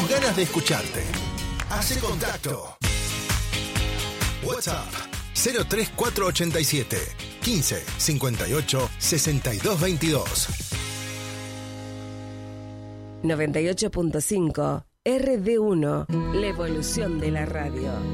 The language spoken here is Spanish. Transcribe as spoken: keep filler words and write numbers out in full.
Tenemos ganas de escucharte. Hace contacto. WhatsApp cero tres cuatro ocho siete, quince, cincuenta y ocho, sesenta y dos veintidós. noventa y ocho punto cinco R D uno, la evolución de la radio.